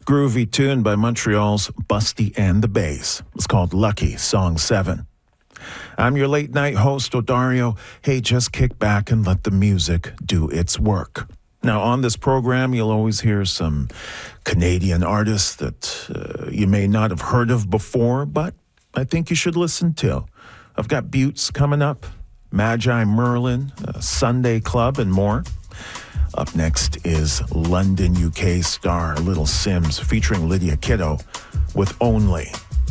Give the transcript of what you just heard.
groovy tune by Montreal's Busty and the Bass. It's called Lucky, Song 7. I'm your late night host, Odario. Hey, just kick back and let the music do its work. Now, on this program, you'll always hear some Canadian artists that you may not have heard of before, but I think you should listen to. I've got Buttes coming up, Magi Merlin, Sunday Club, and more. Up next is London, UK star Little Sims featuring Lydia Kiddo with Only.